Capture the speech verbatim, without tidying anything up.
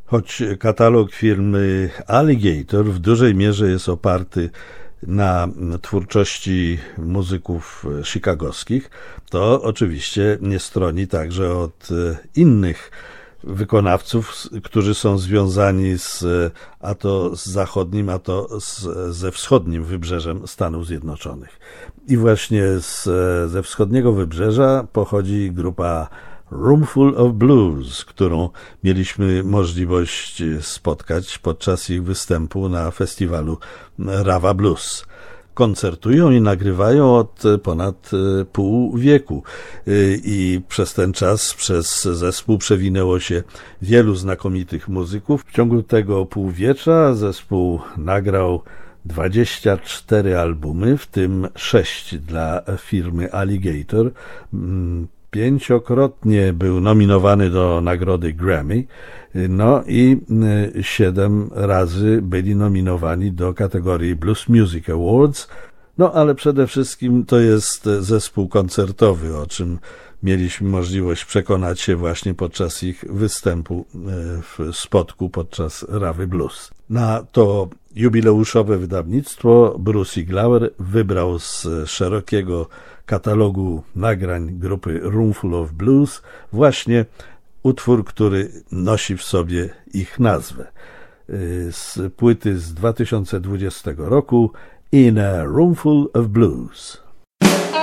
Choć katalog firmy Alligator w dużej mierze jest oparty na twórczości muzyków chicagowskich, to oczywiście nie stroni także od innych wykonawców, którzy są związani z, a to z zachodnim, a to z, ze wschodnim wybrzeżem Stanów Zjednoczonych. I właśnie z, ze wschodniego wybrzeża pochodzi grupa Roomful of Blues, którą mieliśmy możliwość spotkać podczas ich występu na festiwalu Rava Blues. Koncertują i nagrywają od ponad pół wieku i przez ten czas przez zespół przewinęło się wielu znakomitych muzyków. W ciągu tego półwiecza zespół nagrał dwadzieścia cztery albumy, w tym sześć dla firmy Alligator. Pięciokrotnie był nominowany do nagrody Grammy, no i siedem razy byli nominowani do kategorii Blues Music Awards. No ale przede wszystkim to jest zespół koncertowy, o czym mieliśmy możliwość przekonać się właśnie podczas ich występu w Spodku podczas Ravy Blues. Na to jubileuszowe wydawnictwo Bruce Iglauer wybrał z szerokiego katalogu nagrań grupy Roomful of Blues właśnie utwór, który nosi w sobie ich nazwę. Z płyty z dwa tysiące dwudziestego roku In a Roomful of Blues.